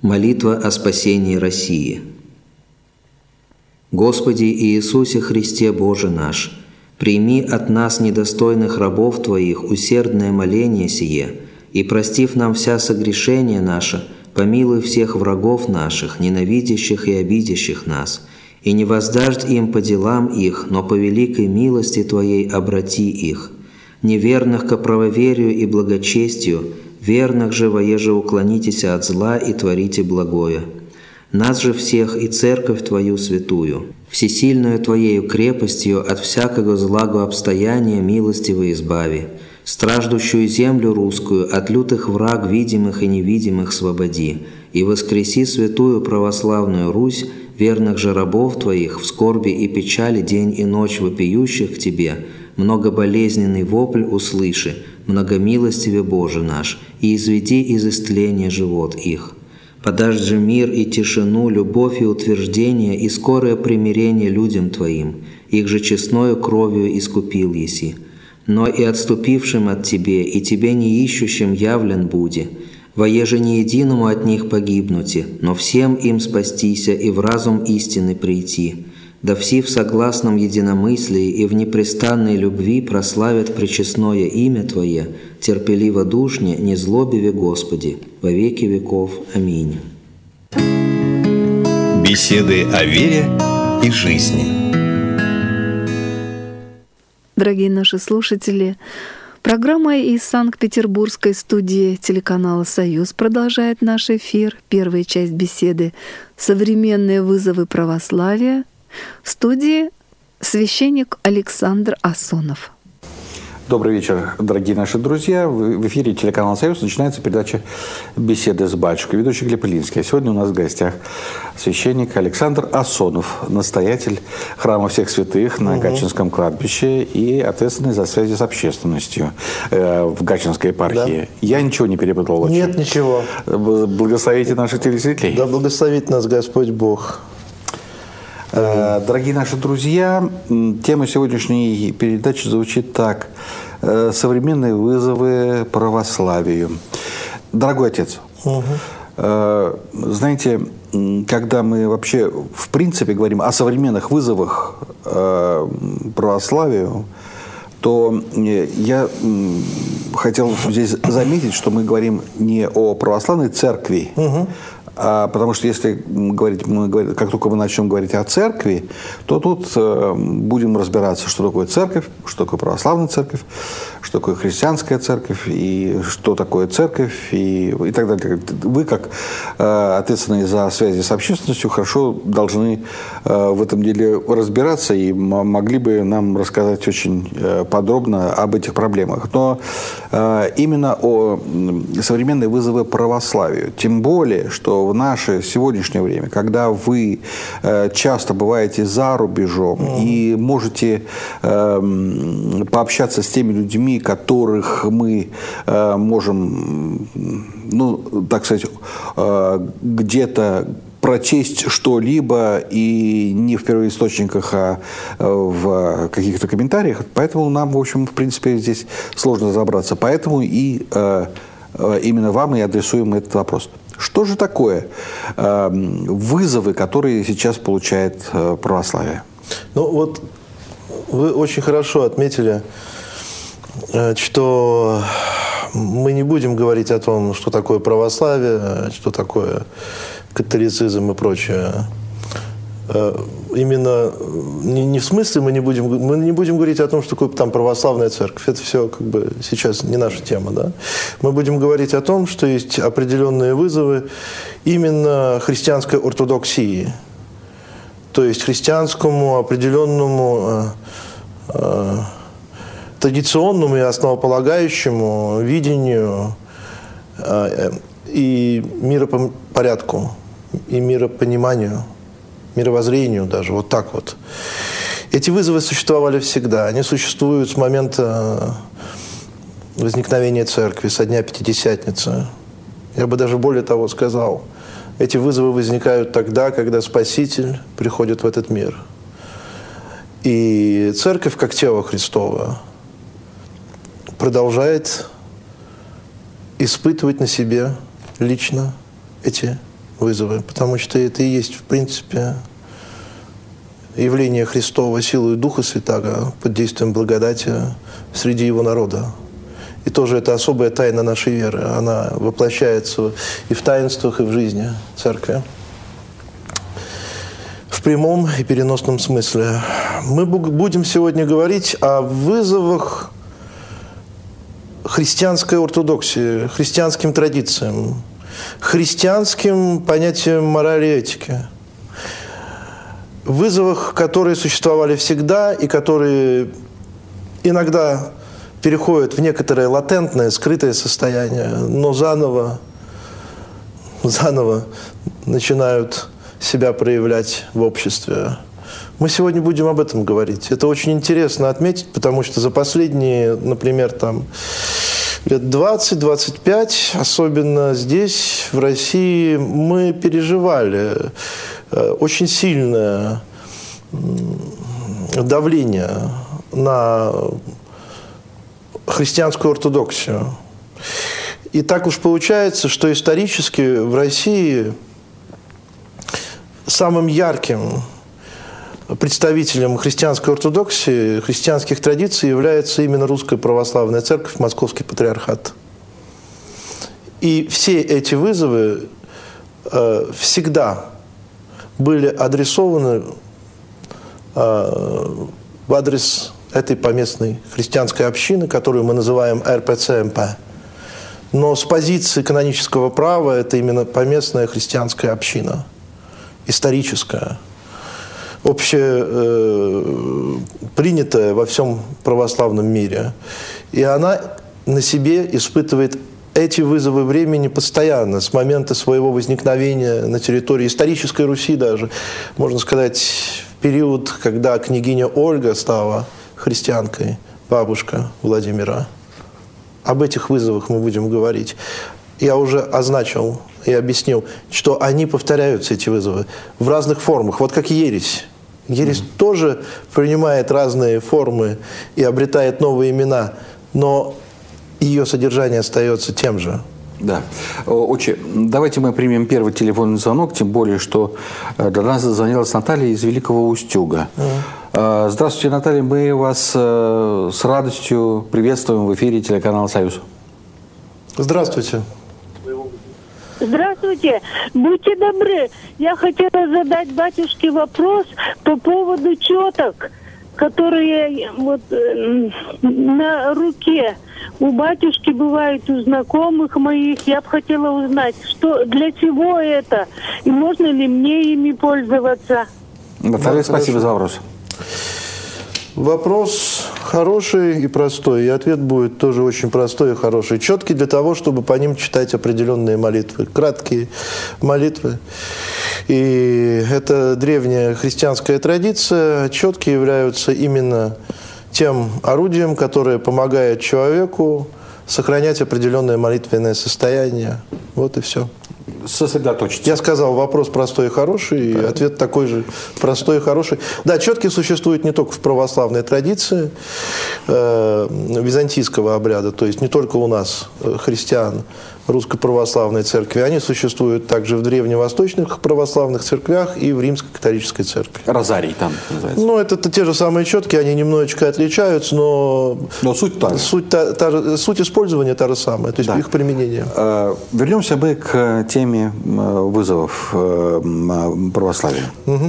Молитва о спасении России. Господи Иисусе Христе Боже наш, прими от нас, недостойных рабов Твоих, усердное моление сие, и, простив нам вся согрешения наши, помилуй всех врагов наших, ненавидящих и обидящих нас, и не воздашь им по делам их, но по великой милости Твоей обрати их. Неверных ко правоверию и благочестию, верных же воеже уклонитесь от зла и творите благое. Нас же всех и церковь Твою святую, всесильную Твоею крепостью от всякого злого обстояния милостиво избави, страждущую землю русскую от лютых враг видимых и невидимых свободи, и воскреси святую православную Русь, верных же рабов Твоих в скорби и печали день и ночь вопиющих к Тебе, многоболезненный вопль услыши, многомилостиве Боже наш, и изведи из истления живот их. Подашь же мир и тишину, любовь и утверждение, и скорое примирение людям Твоим, их же честною кровью искупил еси. Но и отступившим от Тебе, и Тебе не ищущим явлен буди, воеже не единому от них погибнути, но всем им спастися и в разум истины прийти. Да все в согласном единомыслии и в непрестанной любви прославят пречестное имя Твое, терпеливо душне, не злобиве Господи, во веки веков. Аминь. Беседы о вере и жизни. Дорогие наши слушатели, программа из Санкт-Петербургской студии телеканала «Союз» продолжает наш эфир. Первая часть беседы «Современные вызовы православия». В студии священник Александр Асонов. Добрый вечер, дорогие наши друзья. В эфире телеканала «Союз» начинается передача «Беседы с батюшкой», ведущий Глеб Илинский. А сегодня у нас в гостях священник Александр Асонов, настоятель храма всех святых на Гатчинском кладбище и ответственный за связи с общественностью в Гатчинской епархии. Да. Я ничего не перепутал? Нет, ничего. Благословите наших телезрителей. Да благословит нас Господь Бог. Дорогие наши друзья, тема сегодняшней передачи звучит так: современные вызовы православию. Дорогой отец, знаете, когда мы вообще в принципе говорим о современных вызовах православию, то я хотел здесь заметить, что мы говорим не о православной церкви, потому что если как только мы начнем говорить о церкви, то тут будем разбираться, что такое церковь, что такое православная церковь, что такое христианская церковь, и что такое церковь, и так далее. Вы, как ответственные за связи с общественностью, хорошо должны в этом деле разбираться и могли бы нам рассказать очень подробно об этих проблемах. Но именно о современные вызовы православию. Тем более, что в наше сегодняшнее время, когда вы часто бываете за рубежом и можете пообщаться с теми людьми, которых мы можем, так сказать, где-то прочесть что-либо и не в первоисточниках, а в каких-то комментариях. Поэтому нам, в общем, в принципе, здесь сложно разобраться. Поэтому и именно вам и адресуем этот вопрос. Что же такое вызовы, которые сейчас получает православие? Ну вот вы очень хорошо отметили, что мы не будем говорить о том, что такое православие, что такое католицизм и прочее. Именно не в смысле мы не будем говорить о том, что такое там православная церковь. Это все как бы сейчас не наша тема, да? Мы будем говорить о том, что есть определенные вызовы именно христианской ортодоксии, то есть христианскому определенному традиционному и основополагающему видению и миропорядку, и миропониманию, мировоззрению даже, вот так вот. Эти вызовы существовали всегда. Они существуют с момента возникновения церкви, со дня Пятидесятницы. Я бы даже более того сказал, эти вызовы возникают тогда, когда Спаситель приходит в этот мир. И церковь, как тело Христово, продолжает испытывать на себе лично эти вызовы, потому что это и есть, в принципе, явление Христова силою Духа Святаго под действием благодати среди Его народа. И тоже это особая тайна нашей веры. Она воплощается и в таинствах, и в жизни Церкви. В прямом и переносном смысле. Мы будем сегодня говорить о вызовах христианской ортодоксии, христианским традициям, христианским понятиям морали и этики. Вызовах, которые существовали всегда и которые иногда переходят в некоторое латентное, скрытое состояние, но заново начинают себя проявлять в обществе. Мы сегодня будем об этом говорить. Это очень интересно отметить, потому что за последние, например, лет 20-25, особенно здесь, в России, мы переживали очень сильное давление на христианскую ортодоксию. И так уж получается, что исторически в России самым ярким представителем христианской ортодоксии, христианских традиций является именно Русская Православная Церковь, Московский Патриархат. И все эти вызовы всегда были адресованы в адрес этой поместной христианской общины, которую мы называем РПЦ-МП. Но с позиции канонического права это именно поместная христианская община, историческая, общепринятая во всем православном мире. И она на себе испытывает эти вызовы времени постоянно, с момента своего возникновения на территории исторической Руси даже, можно сказать, в период, когда княгиня Ольга стала христианкой, бабушка Владимира. Об этих вызовах мы будем говорить. Я уже означил и объяснил, что они повторяются, эти вызовы, в разных формах, вот как ересь. Ересь тоже принимает разные формы и обретает новые имена, но ее содержание остается тем же. Да. Отче, давайте мы примем первый телефонный звонок, тем более, что до нас дозвонилась Наталья из Великого Устюга. Здравствуйте, Наталья, мы вас с радостью приветствуем в эфире телеканала «Союз». Здравствуйте. Здравствуйте. Будьте добры. Я хотела задать батюшке вопрос по поводу четок, которые на руке у батюшки бывают, у знакомых моих. Я бы хотела узнать, что для чего это и можно ли мне ими пользоваться. Наталья, спасибо за вопрос. Вопрос хороший и простой, и ответ будет тоже очень простой и хороший. Четкий для того, чтобы по ним читать определенные молитвы, краткие молитвы. И это древняя христианская традиция. Четки являются именно тем орудием, которое помогает человеку сохранять определенное молитвенное состояние. Вот и все. Сосредоточиться. Я сказал, вопрос простой и хороший, и ответ такой же простой и хороший. Да, четки существуют не только в православной традиции византийского обряда, то есть не только у нас, христиан, Русской Православной Церкви, они существуют также в древневосточных православных церквях и в Римской католической церкви. Розарий там называется. Ну, это те же самые четки, они немножечко отличаются, но суть та же. Суть использования та же самая, то есть их применение. Вернемся мы к теме вызовов православия. Угу.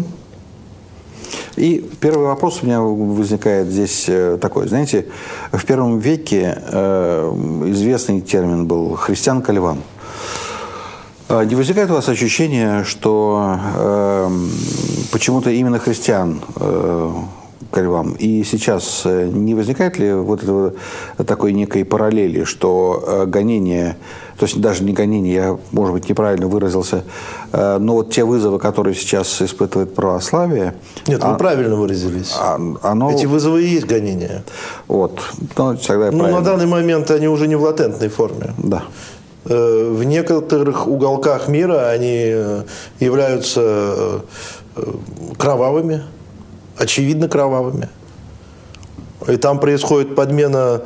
И первый вопрос у меня возникает здесь такой. Знаете, в первом веке известный термин был «христиан-кальван». Не возникает у вас ощущение, что почему-то именно христиан кальван? И сейчас не возникает ли вот этого, такой некой параллели, что гонение, то есть даже не гонение, я, может быть, неправильно выразился, но вот те вызовы, которые сейчас испытывает православие... Нет, вы правильно выразились. Эти вызовы и есть гонения. Вот. Ну, тогда на данный момент они уже не в латентной форме. Да. В некоторых уголках мира они являются кровавыми, очевидно кровавыми. И там происходит подмена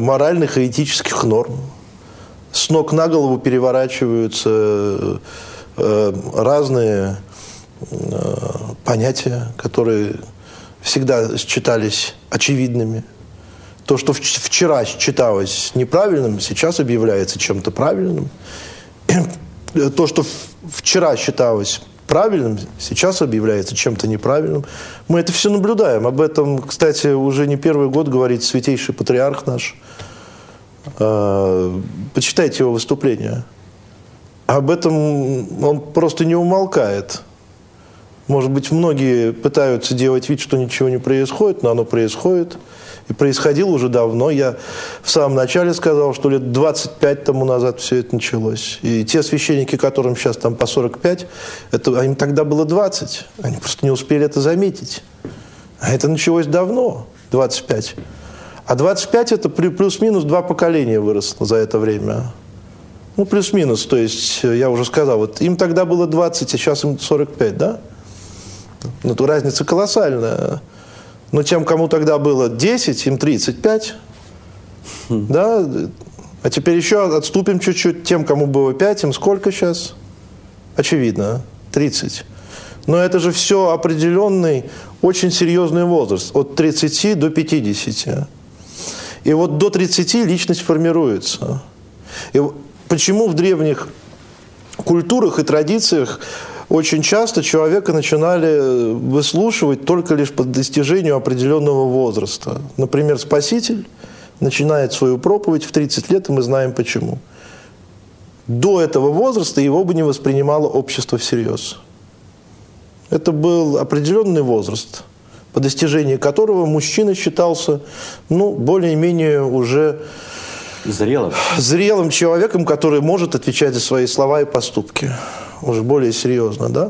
моральных и этических норм. С ног на голову переворачиваются разные понятия, которые всегда считались очевидными. То, что вчера считалось неправильным, сейчас объявляется чем-то правильным. То, что вчера считалось правильным, сейчас объявляется чем-то неправильным. Мы это все наблюдаем. Об этом, кстати, уже не первый год говорит святейший патриарх наш. Почитайте его выступление. Об этом он просто не умолкает. Может быть, многие пытаются делать вид, что ничего не происходит, но оно происходит. И происходило уже давно. Я в самом начале сказал, что лет 25 тому назад все это началось. И те священники, которым сейчас там по 45, им тогда было 20. Они просто не успели это заметить. А это началось давно, 25. А 25 это плюс-минус 2 поколения выросло за это время. Ну, плюс-минус, то есть, я уже сказал, вот им тогда было 20, а сейчас им 45, да? Ну, то разница колоссальная. Но тем, кому тогда было 10, им 35. Да? А теперь еще отступим чуть-чуть. Тем, кому было 5, им сколько сейчас? Очевидно, 30. Но это же все определенный, очень серьезный возраст. От 30 до 50. И вот до 30 личность формируется. И почему в древних культурах и традициях очень часто человека начинали выслушивать только лишь по достижению определенного возраста. Например, Спаситель начинает свою проповедь в 30 лет, и мы знаем почему. До этого возраста его бы не воспринимало общество всерьез. Это был определенный возраст, по достижении которого мужчина считался, более-менее уже зрелым человеком, который может отвечать за свои слова и поступки. Уже более серьезно, да?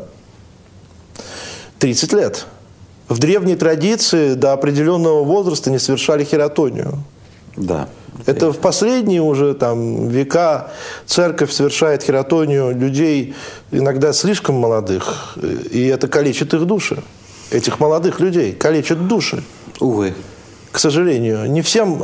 30 лет. В древней традиции до определенного возраста не совершали хиротонию. Да. Это в последние уже века церковь совершает хиротонию людей иногда слишком молодых, и это калечит их души. Этих молодых людей калечит души. Увы. К сожалению, не всем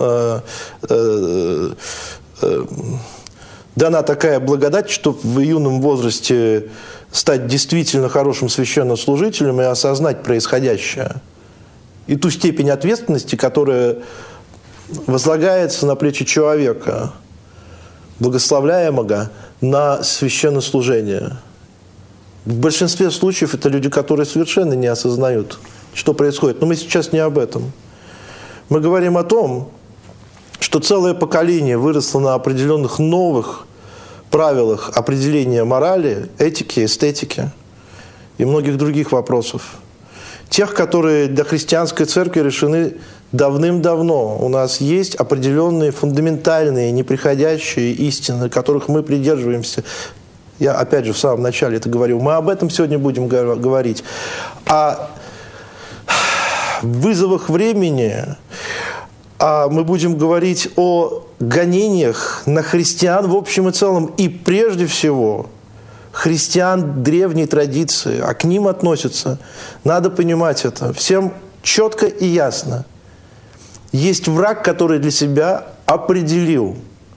дана такая благодать, чтобы в юном возрасте стать действительно хорошим священнослужителем и осознать происходящее. И ту степень ответственности, которая возлагается на плечи человека, благословляемого, на священнослужение. В большинстве случаев это люди, которые совершенно не осознают, что происходит. Но мы сейчас не об этом. Мы говорим о том, что целое поколение выросло на определенных новых правилах определения морали, этики, эстетики и многих других вопросов. Тех, которые для христианской церкви решены давным-давно. У нас есть определенные фундаментальные, неприходящие истины, которых мы придерживаемся. Я, опять же, в самом начале это говорил. Мы об этом сегодня будем говорить. О вызовах времени, мы будем говорить о гонениях на христиан в общем и целом. И прежде всего христиан древней традиции, а к ним относятся. Надо понимать это. Всем четко и ясно. Есть враг, который для себя определил,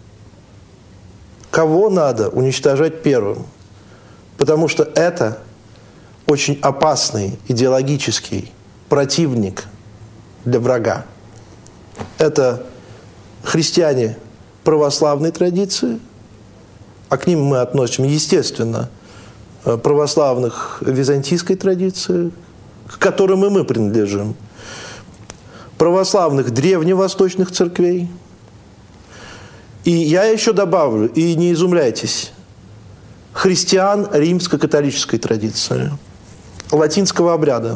кого надо уничтожать первым. Потому что это очень опасный идеологический противник для врага. Это христиане православной традиции, а к ним мы относим, естественно, православных византийской традиции, к которым и мы принадлежим, православных древневосточных церквей. И я еще добавлю, и не изумляйтесь, христиан римско-католической традиции, латинского обряда.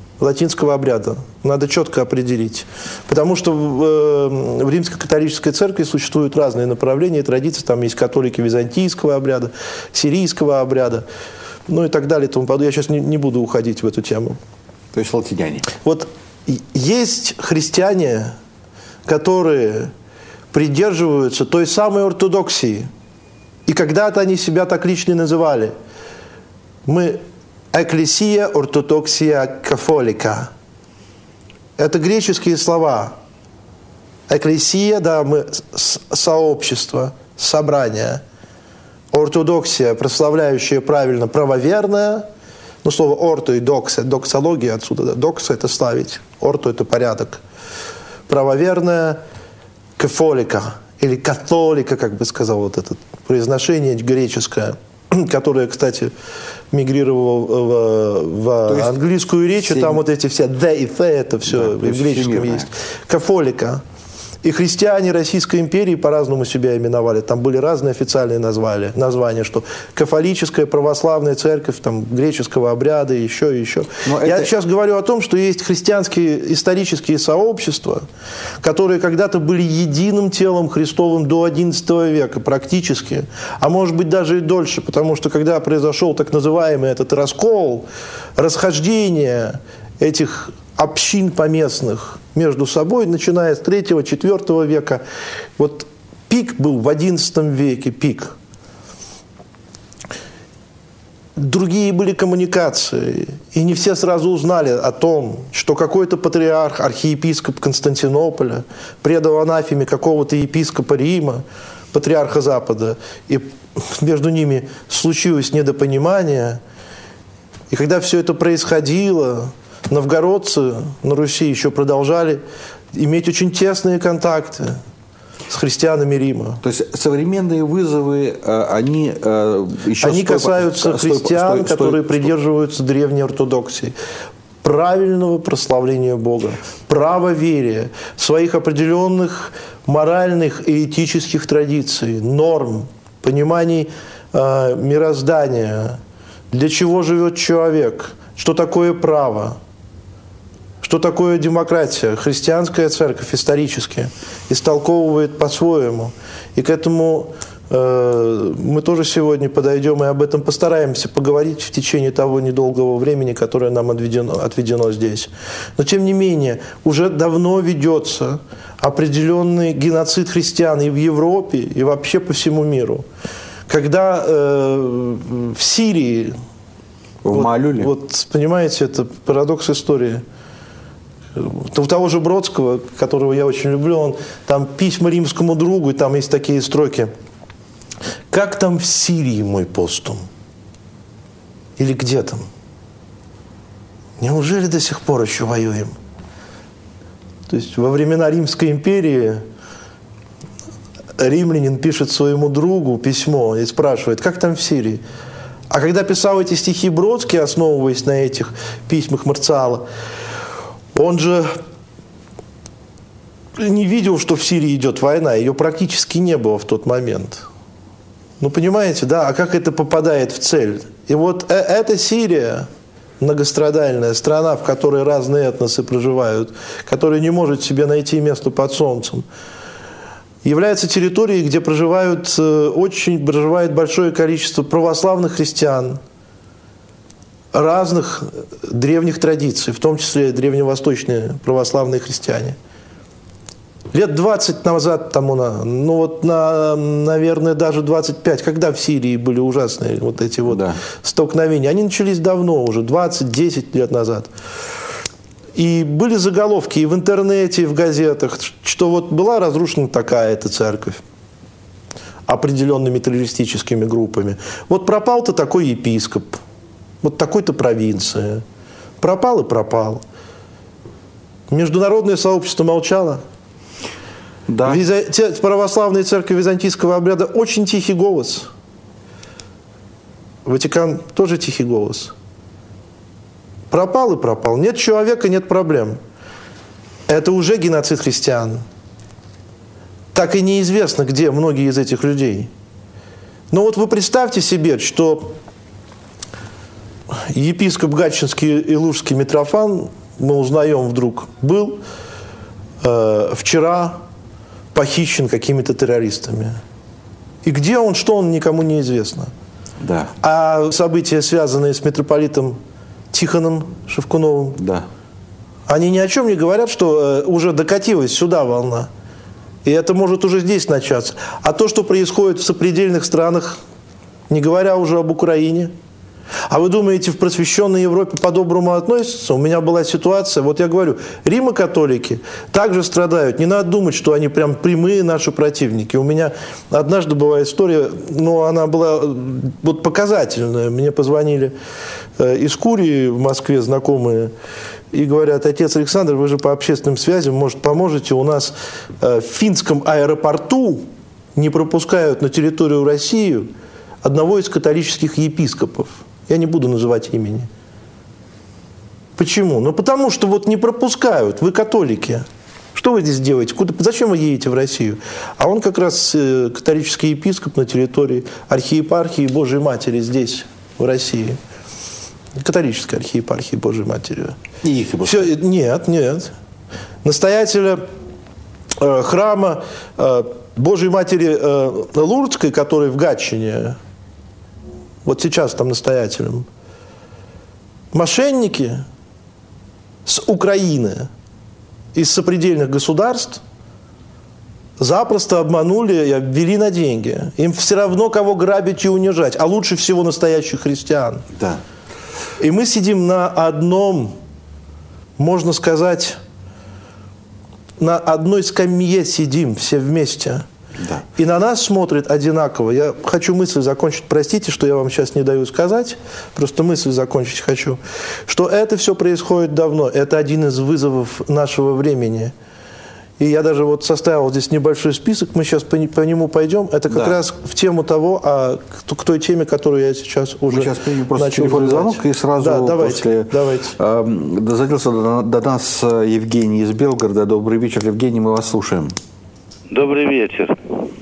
Надо четко определить. Потому что в римско-католической церкви существуют разные направления и традиции. Там есть католики византийского обряда, сирийского обряда, и так далее. И тому подобное. Я сейчас не буду уходить в эту тему. То есть латиняне. Вот есть христиане, которые придерживаются той самой ортодоксии. И когда-то они себя так лично называли. Мы «Экклесия ортодоксия кафолика». Это греческие слова. Экклесия, да, мы сообщество, собрание. ортодоксия, прославляющая правильно правоверная, ну, слово орто и докса, доксология отсюда, да, докса – это славить, орто – это порядок. Правоверная кафолика, или католика, как бы сказал вот это произношение греческое, которое, кстати, мигрировало в английскую речь, и там вот эти все «the» и «the» – это все в греческом есть. Кафолика. И христиане Российской империи по-разному себя именовали. Там были разные официальные названия, что кафолическая православная церковь, там, греческого обряда, еще. Я сейчас говорю о том, что есть христианские исторические сообщества, которые когда-то были единым телом Христовым до XI века практически, а может быть даже и дольше, потому что когда произошел так называемый этот раскол, расхождение этих общин поместных между собой, начиная с 3-4 века. Вот пик был в XI веке, пик. Другие были коммуникации, и не все сразу узнали о том, что какой-то патриарх, архиепископ Константинополя предал анафеме какого-то епископа Рима, патриарха Запада, и между ними случилось недопонимание. И когда все это происходило, новгородцы на Руси еще продолжали иметь очень тесные контакты с христианами Рима. То есть современные вызовы, они еще... Они касаются христиан, которые придерживаются древней ортодоксии, правильного прославления Бога, правоверия, своих определенных моральных и этических традиций, норм, пониманий мироздания, для чего живет человек, что такое право, что такое демократия. Христианская церковь исторически истолковывает по-своему. И к этому мы тоже сегодня подойдем и об этом постараемся поговорить в течение того недолгого времени, которое нам отведено здесь. Но тем не менее, уже давно ведется определенный геноцид христиан и в Европе, и вообще по всему миру. Когда в Сирии, вот понимаете, это парадокс истории. У того же Бродского, которого я очень люблю, он там письма римскому другу, и там есть такие строки. «Как там в Сирии мой постум?» Или «Где там?» Неужели до сих пор еще воюем? То есть во времена Римской империи римлянин пишет своему другу письмо и спрашивает, как там в Сирии? А когда писал эти стихи Бродский, основываясь на этих письмах Марциала, он же не видел, что в Сирии идет война, ее практически не было в тот момент. Ну, понимаете, да? А как это попадает в цель? И вот эта Сирия, многострадальная страна, в которой разные этносы проживают, которая не может себе найти место под солнцем, является территорией, где проживает большое количество православных христиан, разных древних традиций, в том числе древневосточные православные христиане. Лет 20 назад, наверное, даже 25, когда в Сирии были ужасные вот эти столкновения, они начались давно уже, 20-10 лет назад. И были заголовки и в интернете, и в газетах, что вот была разрушена такая-то церковь определенными террористическими группами. Вот пропал-то такой епископ, вот такой-то провинции. Пропал и пропал. Международное сообщество молчало. Да. Православная церковь византийского обряда очень тихий голос. Ватикан тоже тихий голос. Пропал и пропал. Нет человека, нет проблем. Это уже геноцид христиан. Так и неизвестно, где многие из этих людей. Но вот вы представьте себе, что епископ Гатчинский и Лужский Митрофан, мы узнаем вдруг, был вчера похищен какими-то террористами. И где он, что он, никому не известно. Да. А события, связанные с митрополитом Тихоном Шевкуновым, да, они ни о чем не говорят, что уже докатилась сюда волна. И это может уже здесь начаться. А то, что происходит в сопредельных странах, не говоря уже об Украине, А вы думаете, в просвещенной Европе по-доброму относятся? У меня была ситуация, вот я говорю, римо-католики также страдают. Не надо думать, что они прям прямые наши противники. У меня однажды была история, но она была вот показательная. Мне позвонили из Курии в Москве знакомые и говорят: отец Александр, вы же по общественным связям, может, поможете? У нас в финском аэропорту не пропускают на территорию России одного из католических епископов. Я не буду называть имени. Почему? Ну, потому что вот не пропускают. Вы католики. Что вы здесь делаете? Зачем вы едете в Россию? А он как раз католический епископ на территории архиепархии Божией Матери здесь, в России. Католической архиепархии Божией Матери. И их и Все, нет. Настоятеля храма Божией Матери Лурдской, который в Гатчине, вот сейчас там настоятелем, мошенники с Украины, из сопредельных государств запросто обманули и обвели на деньги. Им все равно кого грабить и унижать, а лучше всего настоящих христиан. Да. И мы сидим на одном, можно сказать, на одной скамье сидим все вместе. Да. И на нас смотрят одинаково. Я хочу мысль закончить. Простите, что я вам сейчас не даю сказать. Просто мысль закончить хочу. Что это все происходит давно. Это один из вызовов нашего времени. И я даже вот составил здесь небольшой список. Мы сейчас по нему пойдем. Это как раз в тему того, к той теме, которую я сейчас уже Мы сейчас примем просто начал телефонный задавать. звонок, и сразу давайте. Дозвонился до нас Евгений из Белгорода. Добрый вечер, Евгений, мы вас слушаем. Добрый вечер.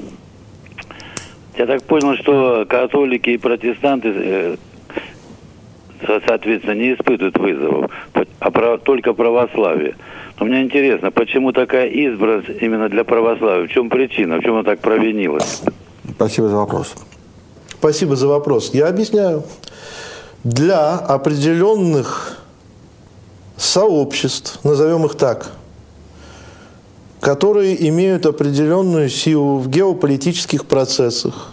Я так понял, что католики и протестанты, соответственно, не испытывают вызовов, а только православие. Но мне интересно, почему такая избранность именно для православия? В чем причина? В чем она так провинилась? Спасибо за вопрос. Спасибо за вопрос. Я объясняю. Для определенных сообществ, назовем их так, которые имеют определенную силу в геополитических процессах,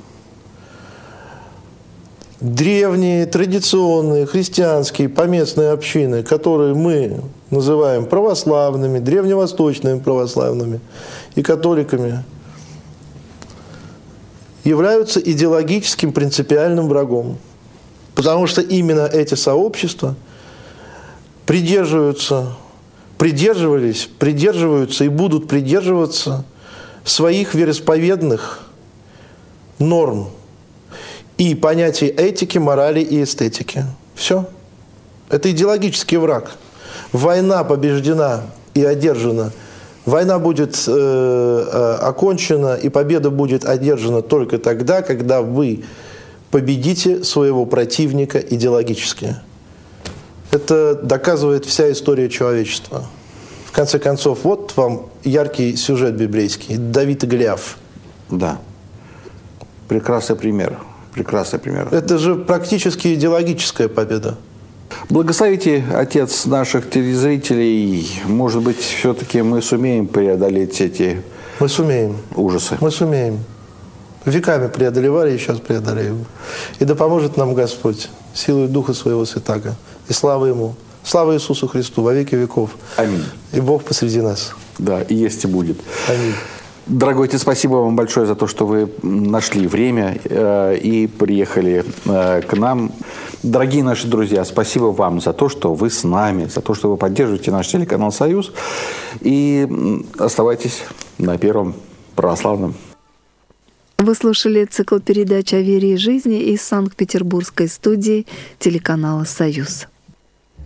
древние, традиционные, христианские, поместные общины, которые мы называем православными, древневосточными православными и католиками, являются идеологическим принципиальным врагом. Потому что именно эти сообщества придерживаются и будут придерживаться своих вероисповедных норм и понятий этики, морали и эстетики. Все. Это идеологический враг. Война побеждена и одержана. Война будет окончена, и победа будет одержана только тогда, когда вы победите своего противника идеологически. Это доказывает вся история человечества. В конце концов, вот вам яркий сюжет библейский. Давид и Голиаф. Да. Прекрасный пример. Прекрасный пример. Это же практически идеологическая победа. Благословите, Отец, наших телезрителей. Может быть, все-таки мы сумеем преодолеть эти Мы сумеем. ужасы. Мы сумеем. Веками преодолевали и сейчас преодолеем. И да поможет нам Господь силой Духа Своего Святаго. И слава Ему. Слава Иисусу Христу во веки веков. Аминь. И Бог посреди нас. Да, и есть и будет. Аминь. Дорогой отец, спасибо вам большое за то, что вы нашли время и приехали к нам. Дорогие наши друзья, спасибо вам за то, что вы с нами, за то, что вы поддерживаете наш телеканал «Союз». И оставайтесь на Первом православном. Вы слушали цикл передач о вере и жизни из Санкт-Петербургской студии телеканала «Союз».